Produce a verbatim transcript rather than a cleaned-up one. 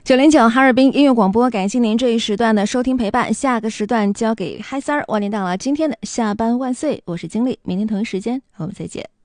九零九哈尔滨音乐广播，感谢您这一时段的收听陪伴。下个时段交给嗨三儿，为您带来今天的下班万岁。我是经理，明天同一时间我们再见。